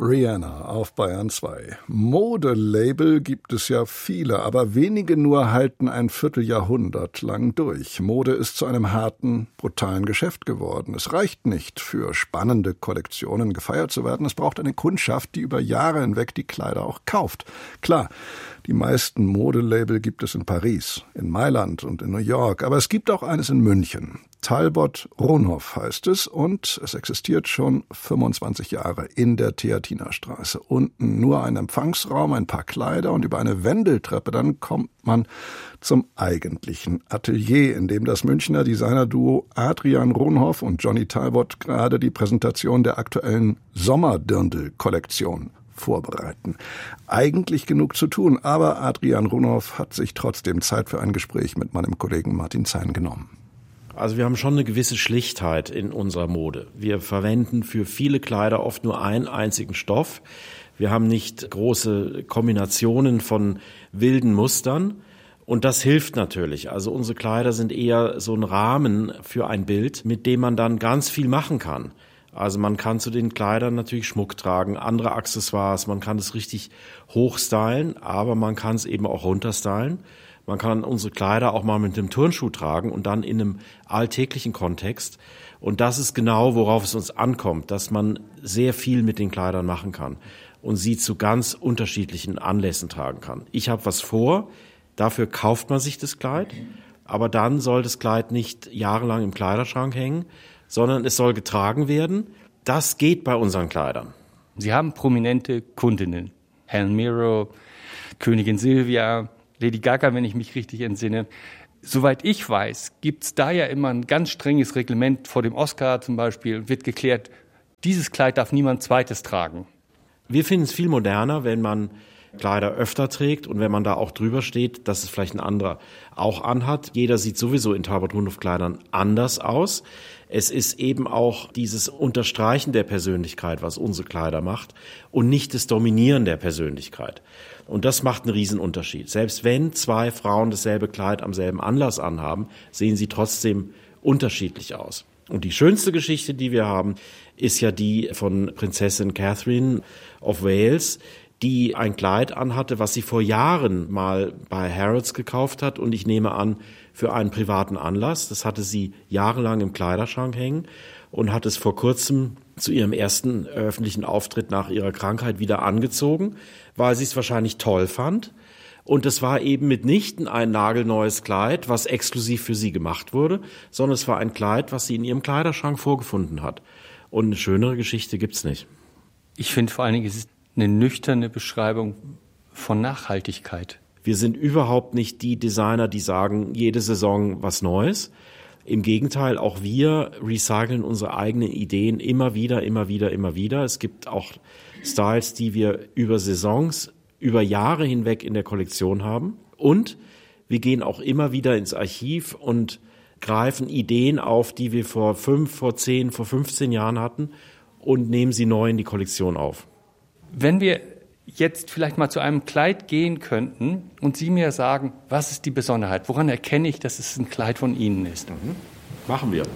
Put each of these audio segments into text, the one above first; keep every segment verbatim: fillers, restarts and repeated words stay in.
Rihanna auf Bayern zwei. Modelabel gibt es ja viele, aber wenige nur halten ein Vierteljahrhundert lang durch. Mode ist zu einem harten, brutalen Geschäft geworden. Es reicht nicht, für spannende Kollektionen gefeiert zu werden. Es braucht eine Kundschaft, die über Jahre hinweg die Kleider auch kauft. Klar, die meisten Modelabel gibt es in Paris, in Mailand und in New York, aber es gibt auch eines in München. Talbot Ronhoff heißt es und es existiert schon fünfundzwanzig Jahre in der Theatinerstraße. Unten nur ein Empfangsraum, ein paar Kleider und über eine Wendeltreppe, dann kommt man zum eigentlichen Atelier, in dem das Münchner Designerduo Adrian Ronhoff und Johnny Talbot gerade die Präsentation der aktuellen Sommerdirndl-Kollektion vorbereiten. Eigentlich genug zu tun, aber Adrian Ronhoff hat sich trotzdem Zeit für ein Gespräch mit meinem Kollegen Martin Zein genommen. Also wir haben schon eine gewisse Schlichtheit in unserer Mode. Wir verwenden für viele Kleider oft nur einen einzigen Stoff. Wir haben nicht große Kombinationen von wilden Mustern. Und das hilft natürlich. Also unsere Kleider sind eher so ein Rahmen für ein Bild, mit dem man dann ganz viel machen kann. Also man kann zu den Kleidern natürlich Schmuck tragen, andere Accessoires, man kann es richtig hochstylen, aber man kann es eben auch runterstylen. Man kann unsere Kleider auch mal mit einem Turnschuh tragen und dann in einem alltäglichen Kontext. Und das ist genau, worauf es uns ankommt, dass man sehr viel mit den Kleidern machen kann und sie zu ganz unterschiedlichen Anlässen tragen kann. Ich habe was vor, dafür kauft man sich das Kleid, aber dann soll das Kleid nicht jahrelang im Kleiderschrank hängen, sondern es soll getragen werden. Das geht bei unseren Kleidern. Sie haben prominente Kundinnen. Helen Mirren, Königin Silvia, Lady Gaga, wenn ich mich richtig entsinne. Soweit ich weiß, gibt's da ja immer ein ganz strenges Reglement. Vor dem Oscar zum Beispiel wird geklärt, dieses Kleid darf niemand Zweites tragen. Wir finden es viel moderner, wenn man Kleider öfter trägt und wenn man da auch drüber steht, dass es vielleicht ein anderer auch anhat. Jeder sieht sowieso in Talbot Ronhoff Kleidern anders aus. Es ist eben auch dieses Unterstreichen der Persönlichkeit, was unsere Kleider macht und nicht das Dominieren der Persönlichkeit. Und das macht einen Riesenunterschied. Selbst wenn zwei Frauen dasselbe Kleid am selben Anlass anhaben, sehen sie trotzdem unterschiedlich aus. Und die schönste Geschichte, die wir haben, ist ja die von Prinzessin Catherine of Wales, die ein Kleid anhatte, was sie vor Jahren mal bei Harrods gekauft hat und ich nehme an, für einen privaten Anlass. Das hatte sie jahrelang im Kleiderschrank hängen und hat es vor kurzem zu ihrem ersten öffentlichen Auftritt nach ihrer Krankheit wieder angezogen, weil sie es wahrscheinlich toll fand. Und es war eben mitnichten ein nagelneues Kleid, was exklusiv für sie gemacht wurde, sondern es war ein Kleid, was sie in ihrem Kleiderschrank vorgefunden hat. Und eine schönere Geschichte gibt's nicht. Ich finde vor allen Dingen, es ist eine nüchterne Beschreibung von Nachhaltigkeit. Wir sind überhaupt nicht die Designer, die sagen, jede Saison was Neues. Im Gegenteil, auch wir recyceln unsere eigenen Ideen immer wieder, immer wieder, immer wieder. Es gibt auch Styles, die wir über Saisons, über Jahre hinweg in der Kollektion haben. Und wir gehen auch immer wieder ins Archiv und greifen Ideen auf, die wir vor fünf, vor zehn, vor fünfzehn Jahren hatten und nehmen sie neu in die Kollektion auf. Wenn wir jetzt vielleicht mal zu einem Kleid gehen könnten und Sie mir sagen, was ist die Besonderheit? Woran erkenne ich, dass es ein Kleid von Ihnen ist? Mhm. Machen wir.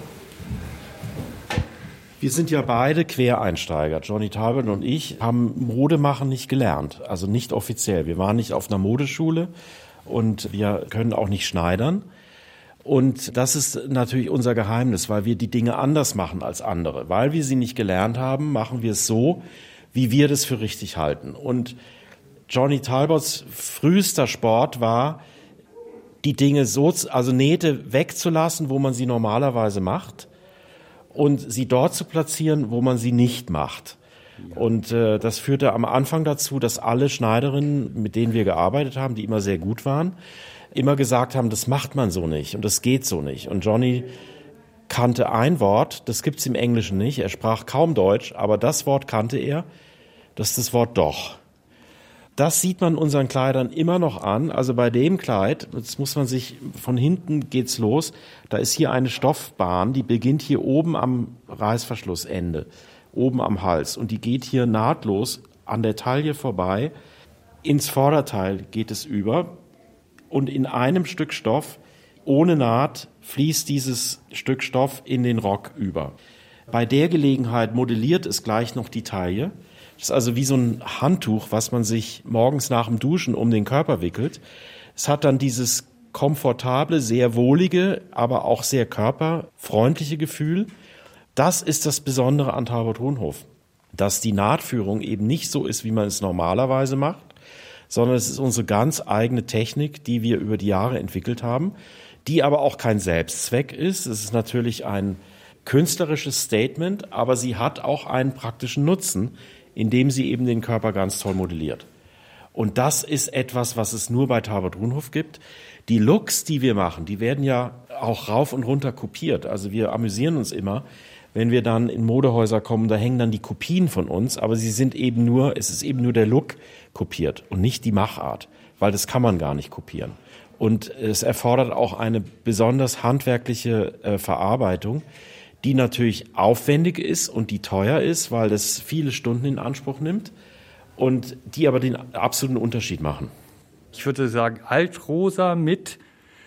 Wir sind ja beide Quereinsteiger. Johnny Talbot und ich haben Modemachen nicht gelernt, also nicht offiziell. Wir waren nicht auf einer Modeschule und wir können auch nicht schneidern. Und das ist natürlich unser Geheimnis, weil wir die Dinge anders machen als andere. Weil wir sie nicht gelernt haben, machen wir es so, wie wir das für richtig halten. Und Johnny Talbots frühester Sport war, die Dinge so, also Nähte wegzulassen, wo man sie normalerweise macht und sie dort zu platzieren, wo man sie nicht macht. Ja. Und äh, das führte am Anfang dazu, dass alle Schneiderinnen, mit denen wir gearbeitet haben, die immer sehr gut waren, immer gesagt haben, das macht man so nicht und das geht so nicht. Und Johnny kannte ein Wort, das gibt's im Englischen nicht, er sprach kaum Deutsch, aber das Wort kannte er, das ist das Wort doch. Das sieht man unseren Kleidern immer noch an, also bei dem Kleid, jetzt muss man sich, von hinten geht's los, da ist hier eine Stoffbahn, die beginnt hier oben am Reißverschlussende, oben am Hals und die geht hier nahtlos an der Taille vorbei, ins Vorderteil geht es über und in einem Stück Stoff, ohne Naht, fließt dieses Stück Stoff in den Rock über. Bei der Gelegenheit modelliert es gleich noch die Taille, Das ist also wie so ein Handtuch, was man sich morgens nach dem Duschen um den Körper wickelt. Es hat dann dieses komfortable, sehr wohlige, aber auch sehr körperfreundliche Gefühl. Das ist das Besondere an Talbot-Rundhof, dass die Nahtführung eben nicht so ist, wie man es normalerweise macht, sondern es ist unsere ganz eigene Technik, die wir über die Jahre entwickelt haben, die aber auch kein Selbstzweck ist. Es ist natürlich ein künstlerisches Statement, aber sie hat auch einen praktischen Nutzen, indem sie eben den Körper ganz toll modelliert. Und das ist etwas, was es nur bei Talbot-Rundhof gibt. Die Looks, die wir machen, die werden ja auch rauf und runter kopiert. Also wir amüsieren uns immer, wenn wir dann in Modehäuser kommen, da hängen dann die Kopien von uns, aber sie sind eben nur, es ist eben nur der Look kopiert und nicht die Machart, weil das kann man gar nicht kopieren. Und es erfordert auch eine besonders handwerkliche äh, Verarbeitung, die natürlich aufwendig ist und die teuer ist, weil das viele Stunden in Anspruch nimmt und die aber den absoluten Unterschied machen. Ich würde sagen, altrosa mit...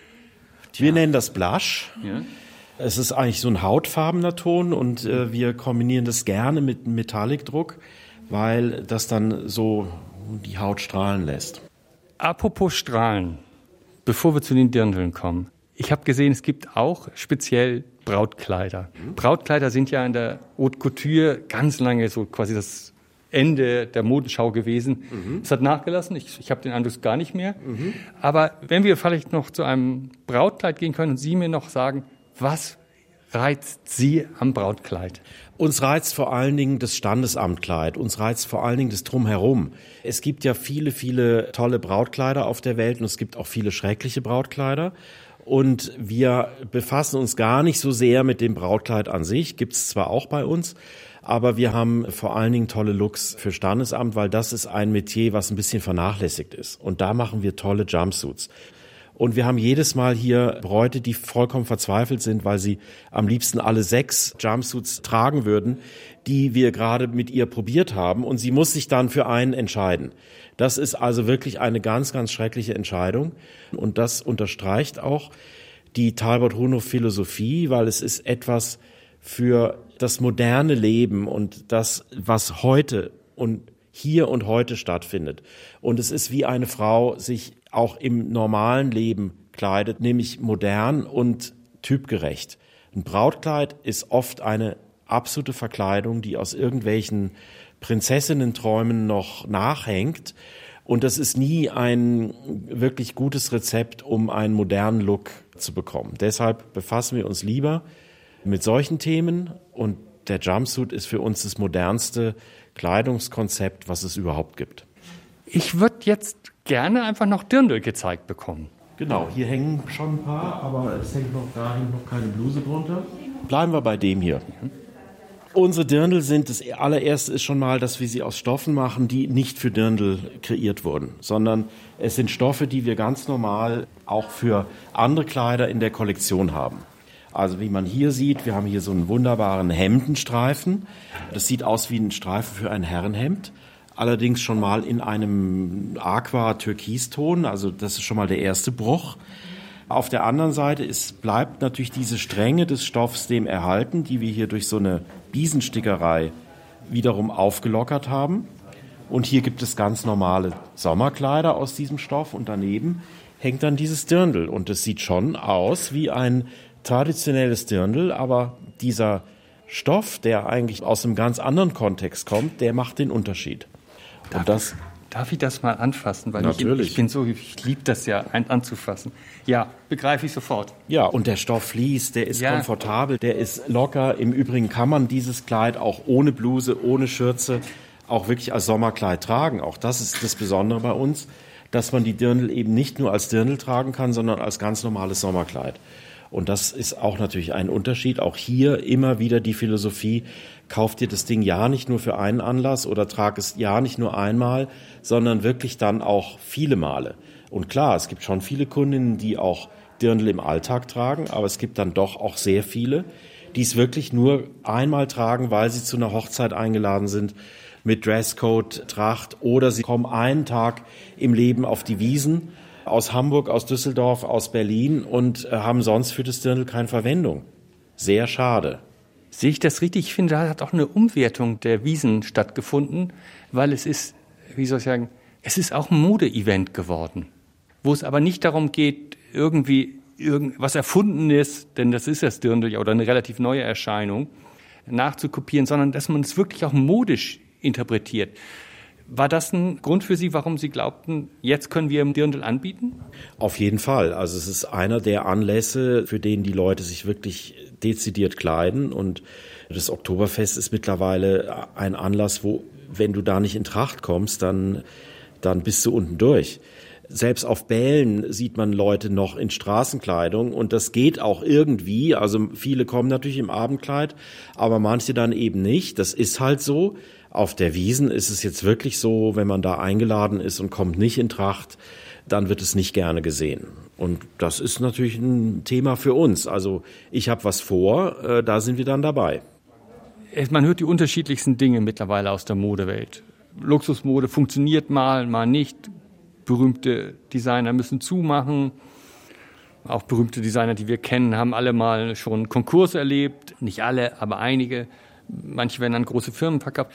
Wir ja. nennen das Blush. Ja. Es ist eigentlich so ein hautfarbener Ton und äh, wir kombinieren das gerne mit Metallicdruck, weil das dann so die Haut strahlen lässt. Apropos Strahlen, bevor wir zu den Dirndeln kommen. Ich habe gesehen, es gibt auch speziell Brautkleider. Mhm. Brautkleider sind ja in der Haute Couture ganz lange so quasi das Ende der Modenschau gewesen. Mhm. Es hat nachgelassen, ich, ich habe den Eindruck gar nicht mehr. Mhm. Aber wenn wir vielleicht noch zu einem Brautkleid gehen können und Sie mir noch sagen, was reizt Sie am Brautkleid? Uns reizt vor allen Dingen das Standesamtkleid, uns reizt vor allen Dingen das Drumherum. Es gibt ja viele, viele tolle Brautkleider auf der Welt und es gibt auch viele schreckliche Brautkleider. Und wir befassen uns gar nicht so sehr mit dem Brautkleid an sich, gibt es zwar auch bei uns, aber wir haben vor allen Dingen tolle Looks für Standesamt, weil das ist ein Metier, was ein bisschen vernachlässigt ist. Und da machen wir tolle Jumpsuits. Und wir haben jedes Mal hier Bräute, die vollkommen verzweifelt sind, weil sie am liebsten alle sechs Jumpsuits tragen würden, die wir gerade mit ihr probiert haben. Und sie muss sich dann für einen entscheiden. Das ist also wirklich eine ganz, ganz schreckliche Entscheidung. Und das unterstreicht auch die Talbot-Rundhof-Philosophie, weil es ist etwas für das moderne Leben und das, was heute und hier und heute stattfindet. Und es ist wie eine Frau sich auch im normalen Leben kleidet, nämlich modern und typgerecht. Ein Brautkleid ist oft eine absolute Verkleidung, die aus irgendwelchen Prinzessinnenträumen noch nachhängt. Und das ist nie ein wirklich gutes Rezept, um einen modernen Look zu bekommen. Deshalb befassen wir uns lieber mit solchen Themen. Und der Jumpsuit ist für uns das modernste Kleidungskonzept, was es überhaupt gibt. Ich würde jetzt gerne einfach noch Dirndl gezeigt bekommen. Genau, hier hängen schon ein paar, aber es hängt noch, da hängt noch keine Bluse drunter. Bleiben wir bei dem hier. Mhm. Unsere Dirndl sind, das allererste ist schon mal, dass wir sie aus Stoffen machen, die nicht für Dirndl kreiert wurden, sondern es sind Stoffe, die wir ganz normal auch für andere Kleider in der Kollektion haben. Also wie man hier sieht, wir haben hier so einen wunderbaren Hemdenstreifen. Das sieht aus wie ein Streifen für ein Herrenhemd. Allerdings schon mal in einem Aqua-Türkiston, also das ist schon mal der erste Bruch. Auf der anderen Seite ist, bleibt natürlich diese Strenge des Stoffs dem erhalten, die wir hier durch so eine Biesenstickerei wiederum aufgelockert haben. Und hier gibt es ganz normale Sommerkleider aus diesem Stoff und daneben hängt dann dieses Dirndl. Und es sieht schon aus wie ein traditionelles Dirndl, aber dieser Stoff, der eigentlich aus einem ganz anderen Kontext kommt, der macht den Unterschied. Darf, und das, darf ich das mal anfassen? Weil natürlich. Ich, ich bin so, ich liebe das ja, ein, anzufassen. Ja, begreife ich sofort. Ja, und der Stoff fließt, der ist ja komfortabel, der ist locker. Im Übrigen kann man dieses Kleid auch ohne Bluse, ohne Schürze auch wirklich als Sommerkleid tragen. Auch das ist das Besondere bei uns, dass man die Dirndl eben nicht nur als Dirndl tragen kann, sondern als ganz normales Sommerkleid. Und das ist auch natürlich ein Unterschied. Auch hier immer wieder die Philosophie, kauf dir das Ding ja nicht nur für einen Anlass oder trag es ja nicht nur einmal, sondern wirklich dann auch viele Male. Und klar, es gibt schon viele Kundinnen, die auch Dirndl im Alltag tragen, aber es gibt dann doch auch sehr viele, die es wirklich nur einmal tragen, weil sie zu einer Hochzeit eingeladen sind mit Dresscode, Tracht oder sie kommen einen Tag im Leben auf die Wiesn aus Hamburg, aus Düsseldorf, aus Berlin und äh, haben sonst für das Dirndl keine Verwendung. Sehr schade. Sehe ich das richtig? Ich finde, da hat auch eine Umwertung der Wiesn stattgefunden, weil es ist, wie soll ich sagen, es ist auch ein Mode-Event geworden, wo es aber nicht darum geht, irgendwie irgendwas Erfundenes, denn das ist das Dirndl oder eine relativ neue Erscheinung, nachzukopieren, sondern dass man es wirklich auch modisch interpretiert. War das ein Grund für Sie, warum Sie glaubten, jetzt können wir im Dirndl anbieten? Auf jeden Fall. Also es ist einer der Anlässe, für den die Leute sich wirklich dezidiert kleiden. Und das Oktoberfest ist mittlerweile ein Anlass, wo, wenn du da nicht in Tracht kommst, dann, dann bist du unten durch. Selbst auf Bällen sieht man Leute noch in Straßenkleidung und das geht auch irgendwie. Also viele kommen natürlich im Abendkleid, aber manche dann eben nicht. Das ist halt so. Auf der Wiesn ist es jetzt wirklich so, wenn man da eingeladen ist und kommt nicht in Tracht, dann wird es nicht gerne gesehen. Und das ist natürlich ein Thema für uns. Also ich habe was vor, äh, da sind wir dann dabei. Man hört die unterschiedlichsten Dinge mittlerweile aus der Modewelt. Luxusmode funktioniert mal, mal nicht. Berühmte Designer müssen zumachen. Auch berühmte Designer, die wir kennen, haben alle mal schon Konkurs erlebt. Nicht alle, aber einige. Manche werden an große Firmen verkauft.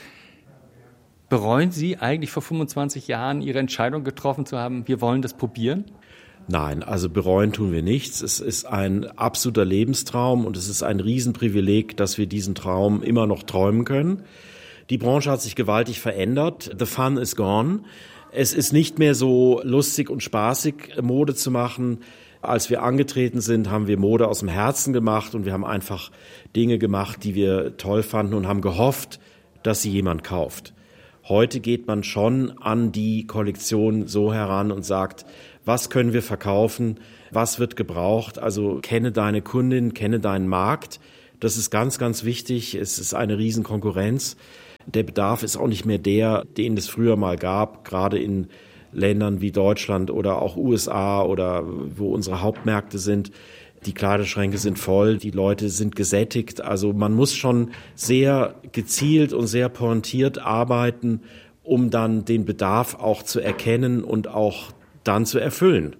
Bereuen Sie eigentlich vor fünfundzwanzig Jahren Ihre Entscheidung getroffen zu haben, wir wollen das probieren? Nein, also bereuen tun wir nichts. Es ist ein absoluter Lebenstraum und es ist ein Riesenprivileg, dass wir diesen Traum immer noch träumen können. Die Branche hat sich gewaltig verändert. The fun is gone. Es ist nicht mehr so lustig und spaßig, Mode zu machen. Als wir angetreten sind, haben wir Mode aus dem Herzen gemacht und wir haben einfach Dinge gemacht, die wir toll fanden und haben gehofft, dass sie jemand kauft. Heute geht man schon an die Kollektion so heran und sagt, was können wir verkaufen, was wird gebraucht, also kenne deine Kundin, kenne deinen Markt. Das ist ganz, ganz wichtig. Es ist eine Riesenkonkurrenz. Der Bedarf ist auch nicht mehr der, den es früher mal gab, gerade in Ländern wie Deutschland oder auch U S A oder wo unsere Hauptmärkte sind. Die Kleiderschränke sind voll, die Leute sind gesättigt. Also man muss schon sehr gezielt und sehr pointiert arbeiten, um dann den Bedarf auch zu erkennen und auch dann zu erfüllen.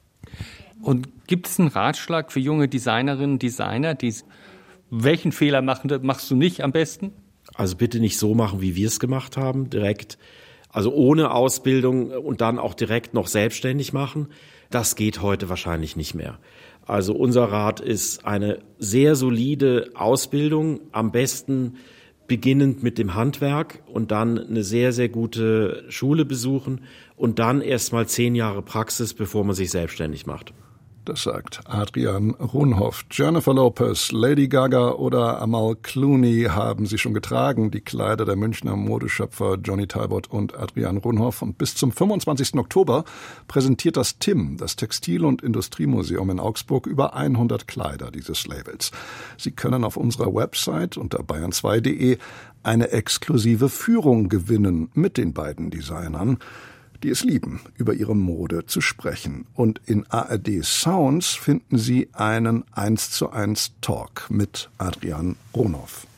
Und gibt es einen Ratschlag für junge Designerinnen, Designer, die welchen Fehler machen, machst du nicht am besten? Also bitte nicht so machen, wie wir es gemacht haben, direkt, also ohne Ausbildung und dann auch direkt noch selbstständig machen. Das geht heute wahrscheinlich nicht mehr. Also unser Rat ist eine sehr solide Ausbildung, am besten beginnend mit dem Handwerk und dann eine sehr, sehr gute Schule besuchen und dann erst mal zehn Jahre Praxis, bevor man sich selbstständig macht. Das sagt Adrian Runhoff. Jennifer Lopez, Lady Gaga oder Amal Clooney haben sie schon getragen, die Kleider der Münchner Modeschöpfer Johnny Talbot und Adrian Runhoff. Und bis zum fünfundzwanzigsten Oktober präsentiert das T I M, das Textil- und Industriemuseum in Augsburg, über hundert Kleider dieses Labels. Sie können auf unserer Website unter bayern zwei punkt de eine exklusive Führung gewinnen mit den beiden Designern, die es lieben, über ihre Mode zu sprechen. Und in A R D Sounds finden Sie einen eins zu eins Talk mit Adrian Runhoff.